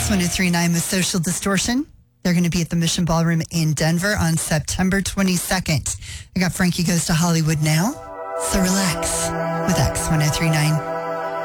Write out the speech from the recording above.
X1039 with Social Distortion. They're going to be at the Mission Ballroom in Denver on September 22nd. I got Frankie Goes to Hollywood now. So relax with X1039.